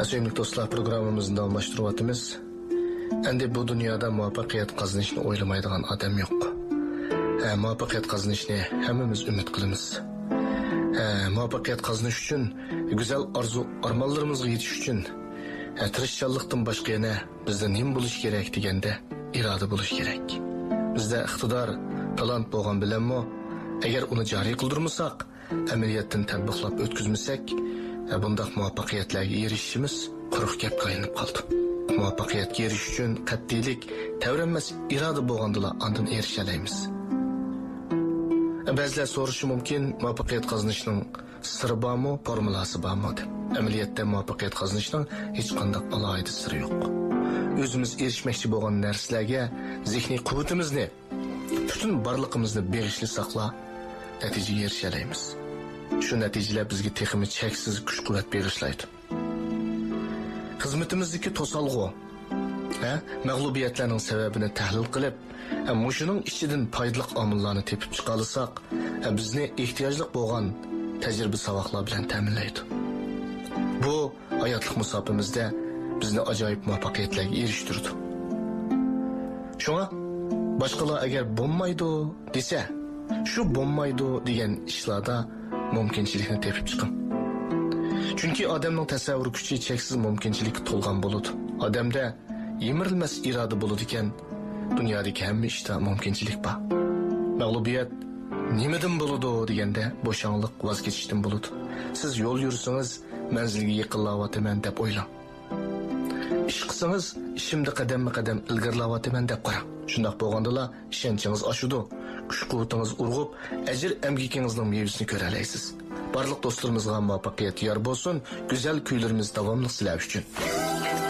Sevimli dostlar, programımızın davamlaştırıvatımız. Endi bu dünyada muvaffakiyet kazanışını oylamaydigan adam yok. Muvaffakiyet kazanışını hemimiz ümit kılımız. Muvaffakiyet kazanış için, güzel arzu armanlarımızga yetiş için, tirişçanlıktan başka yana bizde nima buluş gerek degende irade buluş gerek. Bizde iktidar, talant bolgan bilenmi, eğer onu cari kıldırmasak, ameliyattan tatbiqlab ötküzmesek, bundaq muvaffaqiyatlarga erishishimiz quruq gapga aylanib qoldi. Muvaffaqiyatga erishish uchun qat'iylik, tavranmas iroda bo'lgandila ondan erisha olamiz. Ba'zilar so'rashi mumkin, muvaffaqiyat qozonishning siri bormi, formulasi bormi deb. Amaliyotda muvaffaqiyat qozonishning hech qanday alohida siri yo'q. O'zimiz erishmoqchi bo'lgan narsalarga zehniy quvvatimizni, butun borliqimizni bag'ishlasak-la, natijaga erisha olamiz. Şu neticeler bizge teximi cheksiz kuch-quvvat berishlaydi. Xizmatimizdagi to'salg'u, mag'lubiyatlarning sababini tahlil qilib, mushuning ichidan foydali omillarni tepib chiqa olsak, bizni ehtiyojli bo'lgan tajriba saboqlar bilan ta'minlaydi. Bu hayotlik musofimizda bizni ajoyib muvaffaqiyatlarga erishtirdi. Shunga boshqalar agar bo'lmaydi desa, shu bo'lmaydi degan ishlarda mumkinchilikni tepib chiqing. Chunki odamning tasavvur kuchi cheksiz mumkinchilikka to'lgan bo'ladi. Odamda yemirilmas iroda bo'ladi ekan, dunyodagi hamma ishda mumkinchilik bor. Mag'lubiyat nimadan bo'ladi deganda bo'shonliq voz kechishdan bo'ladi. Siz yo'l yursangiz, manzilga yaqinlayapman deb o'ylang. Ish qilsangiz, ishimda qadamma-qadam ilgarilayapman deb qarang. Shundoq bo'lgandala, ishonchingiz oshadi, kuch-quvvatingiz urg'ib, ajr amgikingizning mevasini ko'ra olasiz. Barliq do'stlarimizga muvaffaqiyat yor bo'lsin, go'zal kuylarimiz davomli sizlar uchun.